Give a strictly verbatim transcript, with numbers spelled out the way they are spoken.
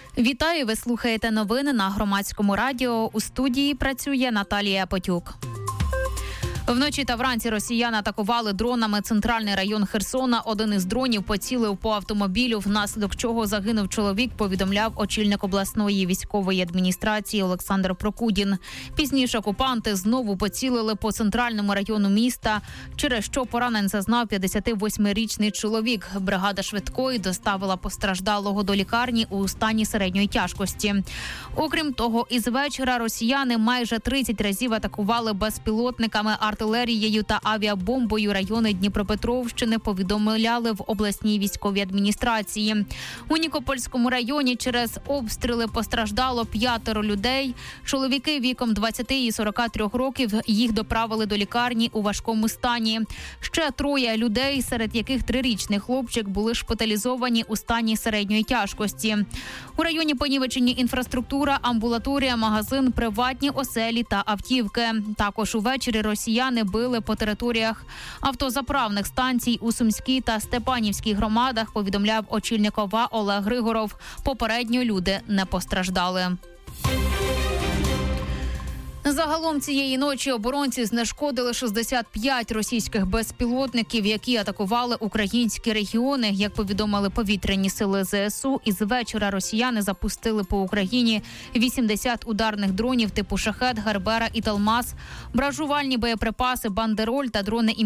Вітаю, ви слухаєте новини на Громадському радіо. У студії працює Наталія Потюк. Вночі та вранці росіяни атакували дронами центральний район Херсона. Один із дронів поцілив по автомобілю, внаслідок чого загинув чоловік, повідомляв очільник обласної військової адміністрації Олександр Прокудін. Пізніше окупанти знову поцілили по центральному району міста, через що поранень зазнав п'ятдесятивосьмирічний чоловік. Бригада швидкої доставила постраждалого до лікарні у стані середньої тяжкості. Окрім того, із вечора росіяни майже тридцять разів атакували безпілотниками, артилерією та авіабомбою райони Дніпропетровщини, повідомляли в обласній військовій адміністрації. У Нікопольському районі через обстріли постраждало п'ятеро людей. Чоловіки віком двадцяти і сорока трьох років, їх доправили до лікарні у важкому стані. Ще троє людей, серед яких трирічний хлопчик, були шпиталізовані у стані середньої тяжкості. У районі понівечені інфраструктура, амбулаторія, магазин, приватні оселі та автівки. Також увечері росіяни били по територіях автозаправних станцій у Сумській та Степанівській громадах, повідомляв очільник ОВА Олег Григоров. Попередньо люди не постраждали. Загалом цієї ночі оборонці знешкодили шістдесят п'ять російських безпілотників, які атакували українські регіони. Як повідомили повітряні сили ЗСУ, із вечора росіяни запустили по Україні вісімдесят ударних дронів типу «Шахед», «Гербера» і «Талмас», бражувальні боєприпаси «Бандероль» та дрони